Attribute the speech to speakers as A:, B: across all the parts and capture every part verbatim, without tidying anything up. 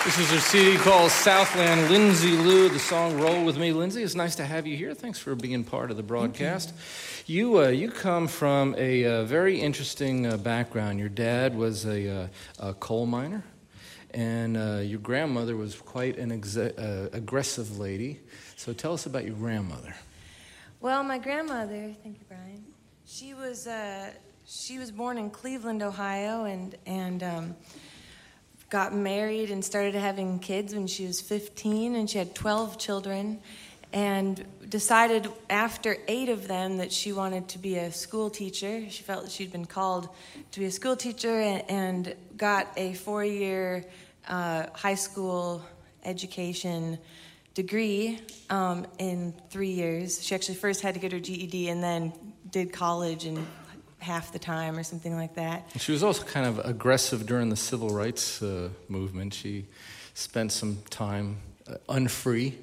A: This is her C D called Southland. Lindsay Lou, the song Roll With Me. Lindsay, it's nice to have you here. Thanks for being part of the broadcast. You you, uh, you come from a uh, very interesting uh, background. Your dad was a, uh, a coal miner, and uh, your grandmother was quite an ex- uh, aggressive lady. So tell us about your grandmother.
B: Well, my grandmother, thank you, Brian. She was uh, she was born in Cleveland, Ohio, and and um, got married and started having kids when she was fifteen, and she had twelve children, and decided after eight of them that she wanted to be a school teacher. She felt that she'd been called to be a school teacher, and, and got a four-year uh, high school education degree um, in three years. She actually first had to get her G E D and then did college in half the time or something like that.
A: She was also kind of aggressive during the civil rights uh, movement. She spent some time uh, unfree.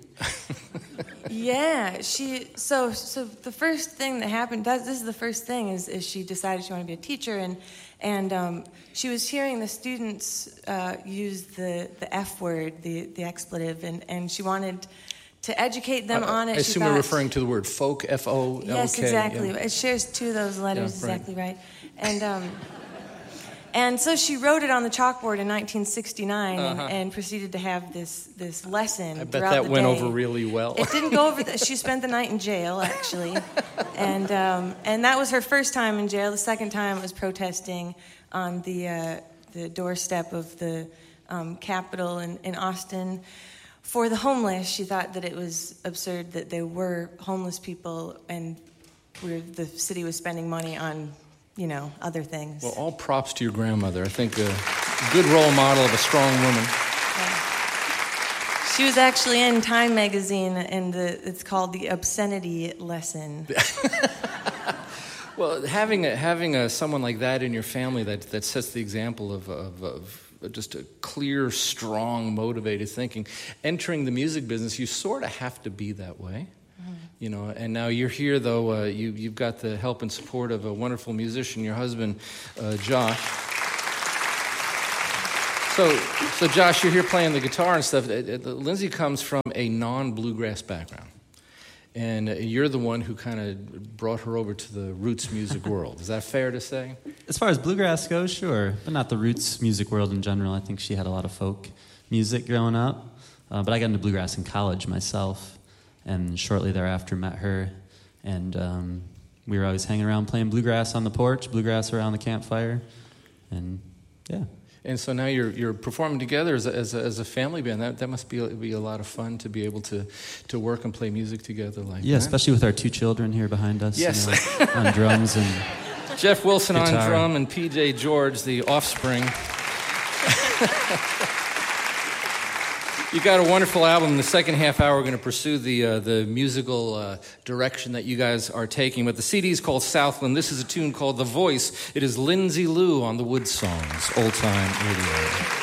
B: Yeah, she. So, so the first thing that happened. That, this is the first thing is, is she decided she wanted to be a teacher, and and um, she was hearing the students uh, use the, the F word, the the expletive, and, and she wanted to educate them
A: uh,
B: on it.
A: I assume you're referring to the word folk, F O L K.
B: Yes, exactly.
A: Yeah.
B: It shares two of those letters,
A: yeah, right.
B: exactly right. And um, and so she wrote it on the chalkboard in nineteen sixty-nine, uh-huh. and, and proceeded to have this this lesson.
A: I bet
B: throughout
A: that
B: the
A: went
B: day.
A: over really well.
B: It didn't go over. The, she spent the night in jail, actually, and um, and that was her first time in jail. The second time was protesting on the uh, the doorstep of the um, Capitol in, in Austin. For the homeless, she thought that it was absurd that there were homeless people and where the city was spending money on, you know, other things.
A: Well, all props to your grandmother. I think a good role model of a strong woman.
B: Yeah. She was actually in Time magazine, and the, it's called The Obscenity Lesson.
A: Well, having a, having a, someone like that in your family that, that sets the example of, of, of just a clear, strong, motivated thinking. Entering the music business, you sort of have to be that way, mm-hmm. you know. And now you're here, though. Uh, you you've got the help and support of a wonderful musician, your husband, uh, Josh. So, so Josh, you're here playing the guitar and stuff. Uh, uh, Lindsay comes from a non-bluegrass background. And you're the one who kind of brought her over to the roots music world. Is that fair to say?
C: As far as bluegrass goes, sure. But not the roots music world in general. I think she had a lot of folk music growing up. Uh, but I got into bluegrass in college myself. And shortly thereafter met her. And um, we were always hanging around playing bluegrass on the porch, bluegrass around the campfire. And yeah.
A: And so now you're you're performing together as a, as a, as a family band. That that must be be a lot of fun to be able to, to work and play music together like
C: yeah,
A: that.
C: Especially with our two children here behind us.
A: Yes,
C: you know, on drums and
A: Jeff Wilson
C: guitar.
A: on drum and P J George, the offspring. You got a wonderful album. In the second half hour, we're going to pursue the uh, the musical uh, direction that you guys are taking. But the C D is called Southland. This is a tune called The Voice. It is Lindsay Lou on the Wood Songs, Old Time Radio.